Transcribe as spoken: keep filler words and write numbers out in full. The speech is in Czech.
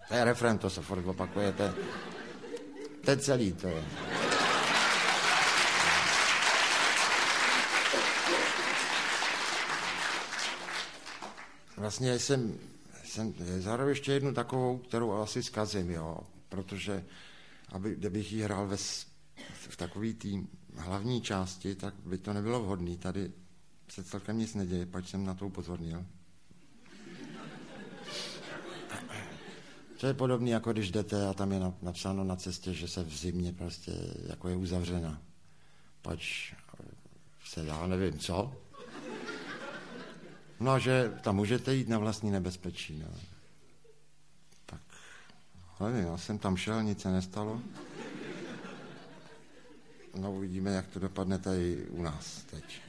To je refrén, to se furt opakuje, to je, to je celý, to je. Vlastně jsem, jsem zahrál ještě jednu takovou, kterou asi zkazím, jo, protože aby, kdybych ji hrál ve, v takové té hlavní části, tak by to nebylo vhodné. Tady se celkem nic neděje, pač jsem na to upozornil. To je podobné, jako když jdete a tam je napsáno na cestě, že se v zimě prostě jako je uzavřena. Pač se já nevím co. No, že tam můžete jít na vlastní nebezpečí. No. Tak, nevím, já jsem tam šel, nic se nestalo. No, uvidíme, jak to dopadne tady u nás teď.